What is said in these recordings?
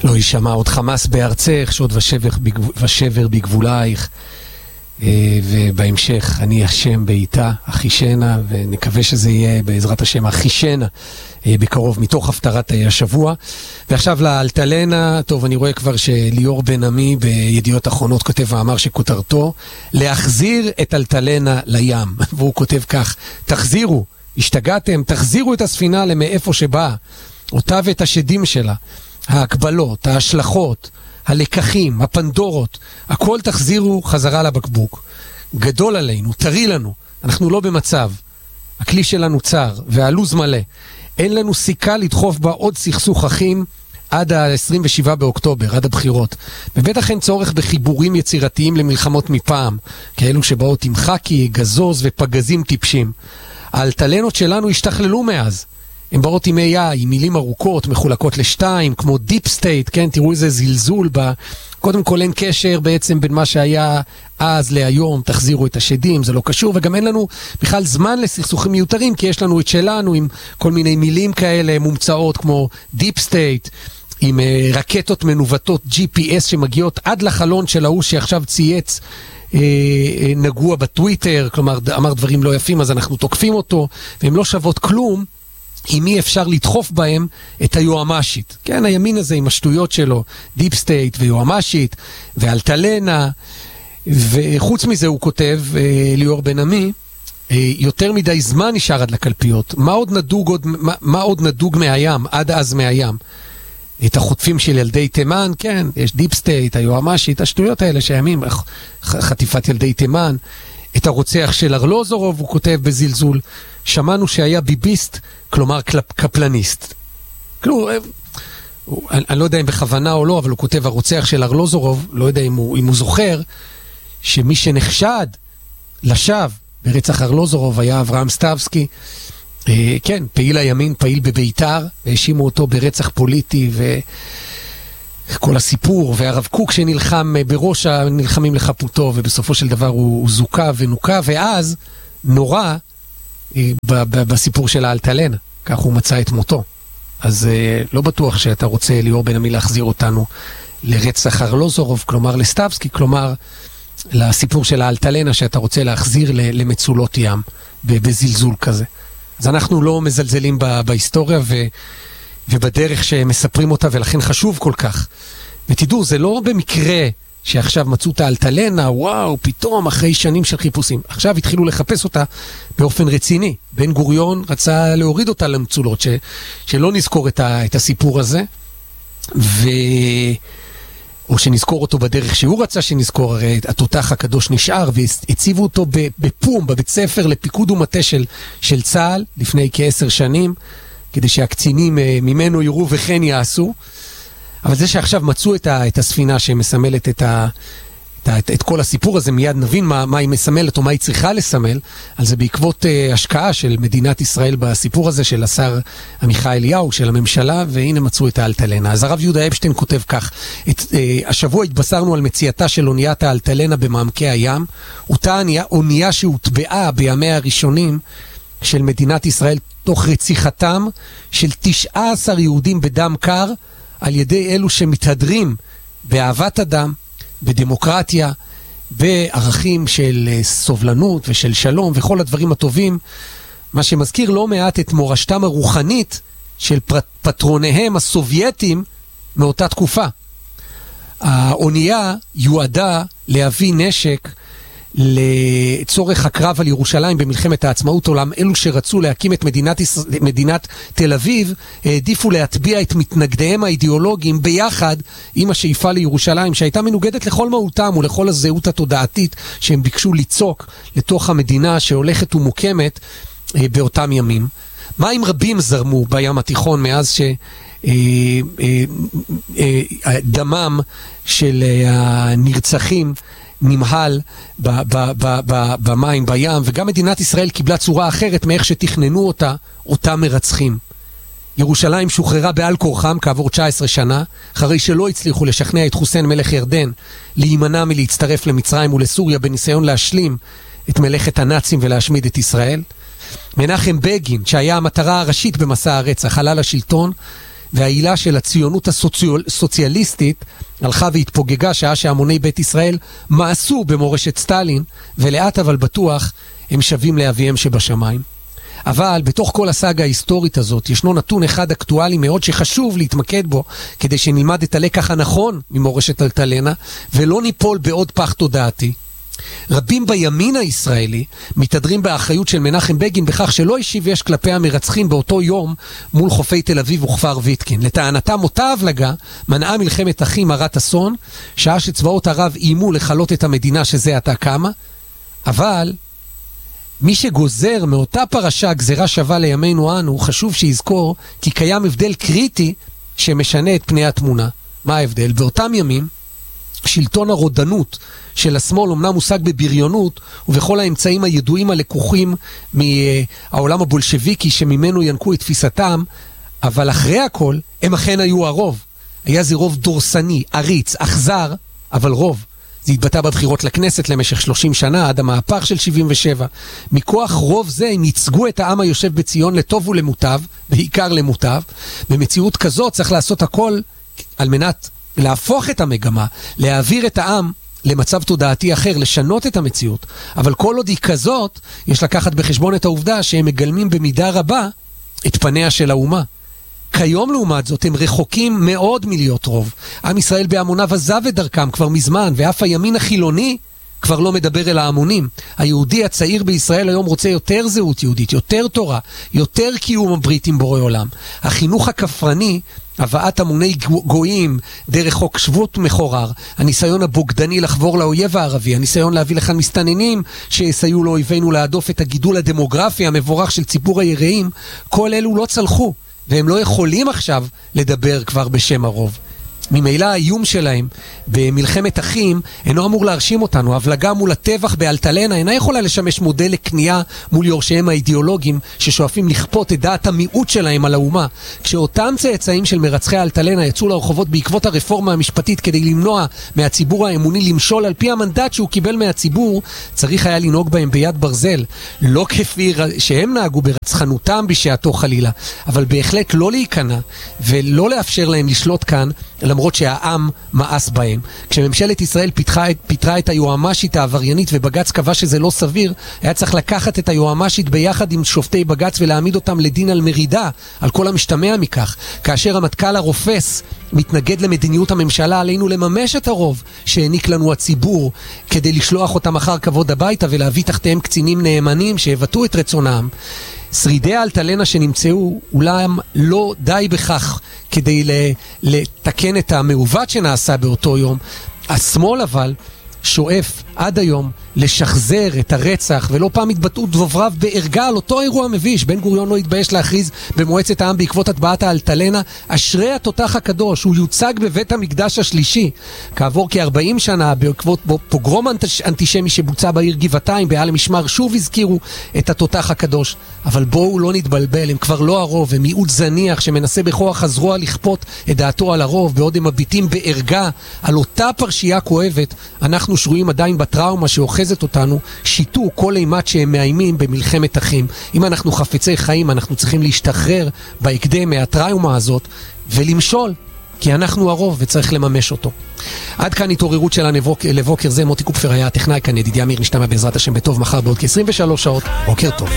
לא יישמע עוד חמאס בארצך, שוד ושבר בגבולייך, ובהמשך אני השם בעיתה, אחישנה, ונקווה שזה יהיה בעזרת השם אחישנה בקרוב מתוך הפטרת השבוע. ועכשיו לאלטלנה, טוב, אני רואה כבר שליאור בן עמי בידיעות אחרונות כותב מאמר שכותרתו להחזיר את אלטלנה לים, והוא כותב כך: תחזירו, השתגעתם, תחזירו את הספינה למאיפה שבאה, אותה ואת השדים שלה, ההקבלות, ההשלכות, הלקחים, הפנדורות, הכל תחזירו חזרה לבקבוק. גדול עלינו, תרי לנו, אנחנו לא במצב, הכלי שלנו צר והלוז מלא, אין לנו סיכה לדחוף בה עוד סכסוך אחים עד ה-27 באוקטובר, עד הבחירות. ובטח אין צורך בחיבורים יצירתיים למלחמות מפעם, כאלו שבאות עם חקי, גזוז ופגזים טיפשים. האלטלנות שלנו השתכללו מאז. הן באות עם AI, עם מילים ארוכות, מחולקות לשתיים, כמו דיפ סטייט, כן? תראו איזה זלזול בה. קודם כל אין קשר בעצם בין מה שהיה אז להיום, תחזירו את השדים, זה לא קשור, וגם אין לנו בכלל זמן לסכסוכים מיותרים, כי יש לנו את שלנו עם כל מיני מילים כאלה מומצאות, כמו דיפ סטייט, עם רקטות מנווטות GPS שמגיעות עד לחלון של ההוא שעכשיו צייץ, נגוע בטוויטר, כלומר אמר דברים לא יפים, אז אנחנו תוקפים אותו, והן לא שוות כלום, אם אי אפשר לדחוף בהם את היועמשית. כן, הימין הזה עם השטויות שלו, דיפ סטייט ויועמשית, ואלטלנה, וחוץ מזה הוא כותב, ליאור בן עמי, יותר מדי זמן נשאר עד לקלפיות. מה עוד נדוג מהים, עד אז מהים? את החוטפים של ילדי תימן, כן, יש דיפ סטייט, היועמשית, השטויות האלה שהימים, חטיפת ילדי תימן, את הרוצח של ארלוזורוב, הוא כותב בזלזול, שמענו שהיה ביביסט, כלומר קפלניסט. כלומר, אני לא יודע אם בכוונה או לא, אבל הוא כותב הרוצח של ארלוזורוב, לא יודע אם הוא זוכר, שמי שנחשד לשווא ברצח ארלוזורוב היה אברהם סטבסקי, כן, פעיל הימין, פעיל בביתר, והאשימו אותו ברצח פוליטי וכל הסיפור, והרב קוק שנלחם בראש הנלחמים לחפותו, ובסופו של דבר הוא זוכה ונוקה, ואז נורא בסיפור של האלטלנה, כך הוא מצא את מותו. אז לא בטוח שאתה רוצה, ליאור בן עמי, להחזיר אותנו לרצח ארלוזורוב, כלומר לסטבסקי, כלומר לסיפור של האלטלנה שאתה רוצה להחזיר למצולות ים, בזלזול כזה. אז אנחנו לא מזלזלים בהיסטוריה ובדרך שמספרים אותה, ולכן חשוב כל כך. ותדעו, זה לא במקרה שעכשיו מצאו את האלטלנה, וואו, פתאום אחרי שנים של חיפושים. עכשיו התחילו לחפש אותה באופן רציני. בן גוריון רצה להוריד אותה למצולות, שלא נזכור את הסיפור הזה, או שנזכור אותו בדרך שהוא רצה שנזכור, הרי התותח הקדוש נשאר, והציבו אותו בפום, בבית ספר לפיקוד ומטה של צה"ל, לפני כ10 שנים, כדי שהקצינים ממנו יראו וכן יעשו. אבל זה שעכשיו מצאו את הספינה שמסמלת את כל הסיפור הזה, מיד נבין מה היא מסמלת או מה היא צריכה לסמל, אז זה בעקבות השקעה של מדינת ישראל בסיפור הזה, של השר עמיחי אליהו, של הממשלה, והנה מצאו את האלטלנה. אז הרב יהודה אפשטיין כותב כך: השבוע התבשרנו על מציאתה של אוניית האלטלנה במעמקי הים, אותה אונייה שהוטבעה בימיה הראשונים של מדינת ישראל, תוך רציחתם של 19 יהודים בדם קר, על ידי אלו שמתהדרים באהבת אדם, בדמוקרטיה, בערכים של סובלנות ושל שלום וכל הדברים הטובים, מה שמזכיר לא מעט את מורשתם הרוחנית של פטרוניהם הסובייטים מאותה תקופה. האונייה יועדה להביא נשק לצורך הקרב על ירושלים במלחמת העצמאות. עולם אלו שרצו להקים את מדינת תל אביב העדיפו להטביע את מתנגדיהם האידיאולוגיים ביחד עם השאיפה לירושלים, שהייתה מנוגדת לכל מהותם ולכל הזהות התודעתית שהם ביקשו ליצוק לתוך המדינה שהולכת ומוקמת באותם ימים. מים רבים זרמו בים התיכון מאז שדמם של הנרצחים נמהל במים, בים, וגם מדינת ישראל קיבלה צורה אחרת מאיך שתכננו אותם מרצחים. ירושלים שוחררה בעל כורחם כעבור 19 שנה, אחרי שלא הצליחו לשכנע את חוסיין מלך ירדן להימנע מלהצטרף למצרים ולסוריה בניסיון להשלים את מלאכת הנאצים ולהשמיד את ישראל. מנחם בגין, שהיה המטרה הראשית במסע הרצח, עלה לשלטון והעילה של הציונות הסוציאליסטית הלכה והתפוגגה שעה שהמוני בית ישראל מעשו במורשת סטלין, ולאט אבל בטוח הם שווים לאביהם שבשמיים. אבל בתוך כל הסאגה ההיסטורית הזאת ישנו נתון אחד אקטואלי מאוד שחשוב להתמקד בו כדי שנלמד את הלקח הנכון ממורשת אלטלנה ולא ניפול בעוד פח תודעתי. רבים בימין הישראלי מתהדרים באחריות של מנחם בגין בכך שלא השיב אש כלפי המרצחים באותו יום מול חופי תל אביב וכפר ויתקין. לטענתם אותה הבלגה מנעה מלחמת אחים הרת אסון, שעה שצבאות ערב איימו לחלות את המדינה שזה עתה קמה, אבל מי שגוזר מאותה פרשה גזרה שווה לימינו אנו, חשוב שיזכור כי קיים הבדל קריטי שמשנה את פני התמונה. מה ההבדל? באותם ימים שלטון הרודנות של השמאל אומנם מושג בבריונות ובכל האמצעים הידועים הלקוחים מהעולם הבולשביקי שממנו ינקו את תפיסתם, אבל אחרי הכל הם אכן היו הרוב. היה זה רוב דורסני, עריץ, אכזר, אבל רוב. זה התבטא בבחירות לכנסת למשך 30 שנה עד המהפך של 77. מכוח רוב זה הם ייצגו את העם היושב בציון לטוב ולמוטב, בעיקר למוטב. במציאות כזאת צריך לעשות הכל על מנת להפוך את המגמה, להעביר את העם למצב תודעתי אחר, לשנות את המציאות. אבל כל עוד היא כזאת, יש לקחת בחשבון את העובדה שהם מגלמים במידה רבה את פניה של האומה. כיום לעומת זאת הם רחוקים מאוד מלהיות רוב. עם ישראל בהמוניו עזב את דרכם כבר מזמן, ואף הימין החילוני כבר לא מדבר אל ההמונים. היהודי הצעיר בישראל היום רוצה יותר זהות יהודית, יותר תורה, יותר קיום הברית עם בורא עולם. החינוך הכפרני, הבאת המוני גויים דרך חוק שבות מחורר, הניסיון הבוגדני לחבור לאויב הערבי, הניסיון להביא לכאן מסתננים שיסייעו לאויבינו להדוף את הגידול הדמוגרפי המבורך של ציבור היראים, כל אלו לא צלחו, והם לא יכולים עכשיו לדבר כבר בשם הרוב. ממילא האיום שלהם במלחמת אחים אינו אמור להרשים אותנו. ההבלגה מול הטבח באלטלנה אינה יכולה לשמש מודל לקנייה מול יורשיהם האידיאולוגיים ששואפים לכפות את דעת המיעוט שלהם על האומה. כשאותם צאצאים של מרצחי האלטלנה יצאו לרחובות בעקבות הרפורמה המשפטית כדי למנוע מהציבור האמוני למשול על פי המנדט שהוא קיבל מהציבור, צריך היה לנהוג בהם ביד ברזל, לא כפי שהם נהגו ברצחנותם בשעתו חלילה, אבל בהחלט לא להיכנע ולא לאפשר להם לשלוט כאן למרות שהעם מאס בהם. כשממשלת ישראל פיתרה את היועמ"שית העבריינית ובג"ץ קבע שזה לא סביר, היה צריך לקחת את היועמ"שית ביחד עם שופטי בג"ץ ולהעמיד אותם לדין על מרידה, על כל המשתמע מכך. כאשר המטכ"ל הרופס מתנגד למדיניות הממשלה, עלינו לממש את הרוב שהעניק לנו הציבור כדי לשלוח אותם אחר כבוד הביתה ולהביא תחתיהם קצינים נאמנים שהבטאו את רצונם. שרידי האלטלנה שנמצאו אולם לא די בכך כדי לתקן את המעוות שנעשה באותו יום. השמאל אבל שואף עד היום לשחזר את הרצח, ולא פעם התבטאו דובריו בערגה על אותו אירוע מביש. בן גוריון לא התבייש להכריז במועצת העם בעקבות הטבעת האלטלנה, אשרי התותח הקדוש, הוא יוצג בבית המקדש השלישי. כעבור כ-40 שנה בעקבות פוגרום אנטישמי שבוצע בעיר גבעתיים בעל המשמר שוב הזכירו את התותח הקדוש. אבל בואו לא נתבלבל, הם כבר לא הרוב, הם מיעוט זניח שמנסה בכוח הזרוע לכפות את דעתו על הרוב, בעוד הם מביטים בערגה על אותה פרשייה כואבת. אנחנו שרויים עדיין בטראומה שאוחזת אותנו, שיתו כל אימת שהם מאיימים במלחמת אחים. אם אנחנו חפצי חיים, אנחנו צריכים להשתחרר בהקדם מהטראומה הזאת ולמשול, כי אנחנו הרוב וצריך לממש אותו. עד כאן התעוררות שלנו לבוקר זה. מוטי קופפר היה הטכנאי, כאן ידידיה אמיר, נשתמע בעזרת השם בטוב מחר בעוד כ-23 שעות. בוקר טוב.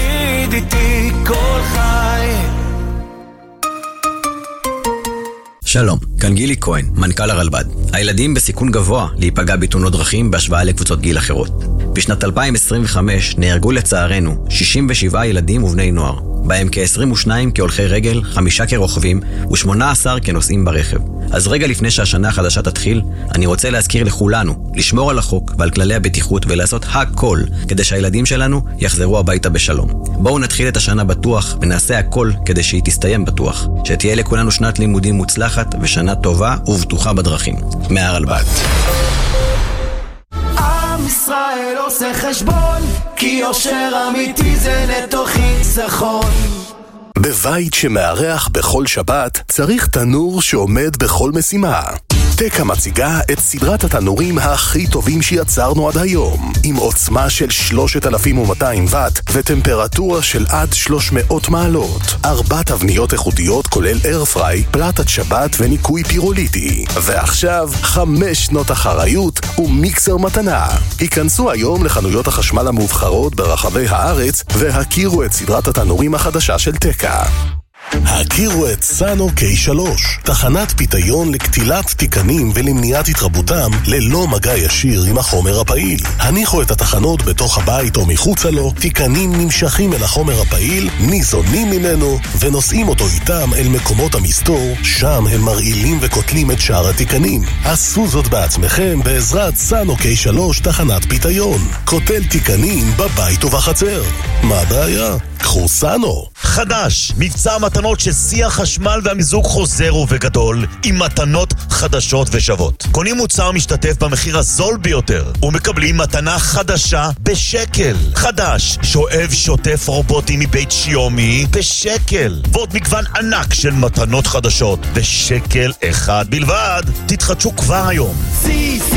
שלום, כאן גילי כהן, מנכ"ל הרלב"ד. הילדים בסיכון גבוה להיפגע בתאונות דרכים בהשוואה לקבוצות גיל אחרות. בשנת 2025 נהרגו לצערנו 67 ילדים ובני נוער, בהם כ-22 כהולכי רגל, 5 כרוכבים ו18 כנוסעים ברכב. אז רגע לפני שהשנה החדשה תתחיל, אני רוצה להזכיר לכולנו לשמור על החוק ועל כללי הבטיחות ולעשות הכל כדי שהילדים שלנו יחזרו הביתה בשלום. בואו נתחיל את השנה בטוח ונעשה הכל כדי שהיא תסתיים בטוח. שתהיה לכולנו שנת לימודים מוצלחת ושנה טובה ובטוחה בדרכים. מהרלב"ד. עם ישראל עושה חשבון, כי יושר אמיתי זה נטו חיסכון. בבית שמארח בכל שבת צריך תנור שעומד בכל משימה. תקה מציגה את סדרת התנורים הכי טובים שיצרנו עד היום, עם עוצמה של 3200 וט וטמפרטורה של עד 300 מעלות. 4 תבניות איכותיות כולל איירפריי, פלטת שבת וניקוי פירוליטי. ועכשיו 5 שנות אחריות ומיקסר מתנה. היכנסו היום לחנויות החשמל המובחרות ברחבי הארץ והכירו את סדרת התנורים החדשה של תקה. הכירו את סאנו K3, תחנת פיתיון לקטילת תיקנים ולמניעת התרבותם ללא מגע ישיר עם החומר הפעיל. הניחו את התחנות בתוך הבית או מחוצה לו, תיקנים נמשכים אל החומר הפעיל, ניזונים ממנו ונושאים אותו איתם אל מקומות המסתור, שם הם מרעילים וקוטלים את שאר התיקנים. עשו זאת בעצמכם בעזרת סאנו K3 תחנת פיתיון. קוטל תיקנים בבית ובחצר. מה הבעיה? קחו סאנו. חדש, מבצע מתנות ששיא החשמל והמיזוג חוזר ובגדול עם מתנות חדשות ושוות. קונים מוצר משתתף במחיר הזול ביותר ומקבלים מתנה חדשה בשקל. חדש, שואב שוטף רובוטי מבית שיומי בשקל. ועוד מגוון ענק של מתנות חדשות בשקל אחד בלבד. תתחדשו כבר היום. CC